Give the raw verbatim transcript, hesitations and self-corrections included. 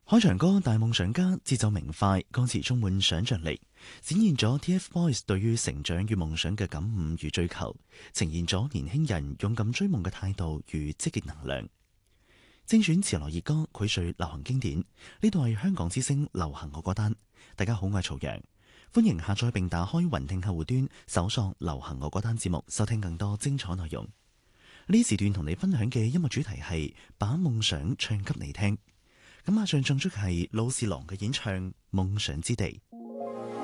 開場歌《大夢想家》節奏明快，歌詞充滿想像力，展現咗 T F Boys 對於成長與夢想嘅感悟與追求，呈現咗年輕人勇敢追夢嘅態度與積極能量。精選潮流熱歌，膾萃流行經典。呢度係香港之聲流行我歌單。大家好，我係曹陽，歡迎下載並打開雲聽客戶端，搜索流行我歌單節目，收聽更多精彩內容。呢時段同你分享嘅音樂主題係把夢想唱給你聽。咁馬上唱出係老士郎嘅演唱《夢想之地》。